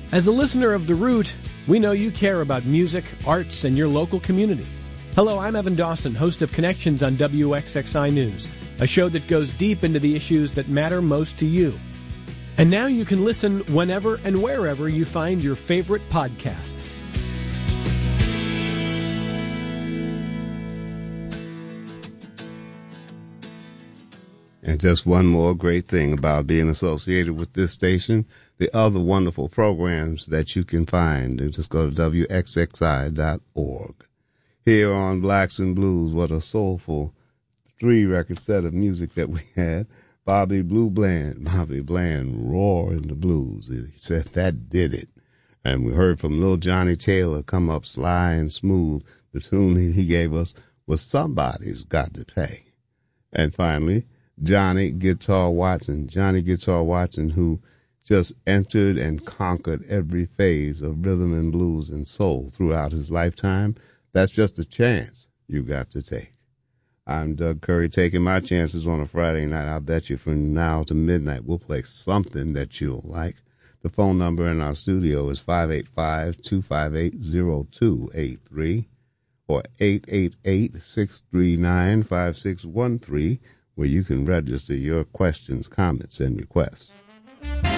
As a listener of The Root, we know you care about music, arts, and your local community. Hello, I'm Evan Dawson, host of Connections on WXXI News, a show that goes deep into the issues that matter most to you. And now you can listen whenever and wherever you find your favorite podcasts. And just one more great thing about being associated with this station, the other wonderful programs that you can find. And just go to WXXI.org. Here on Blacks and Blues, what a soulful 3-record set of music that we had. Bobby Bland roar in the blues. He said that did it. And we heard from Lil Johnny Taylor come up sly and smooth. The tune he gave us was Somebody's Got to Pay. And finally, Johnny Guitar Watson, who just entered and conquered every phase of rhythm and blues and soul throughout his lifetime. That's just a chance you got to take. I'm Doug Curry, taking my chances on a Friday night. I'll bet you from now to midnight we'll play something that you'll like. The phone number in our studio is 585-258-0283 or 888-639-5613, where you can register your questions, comments, and requests.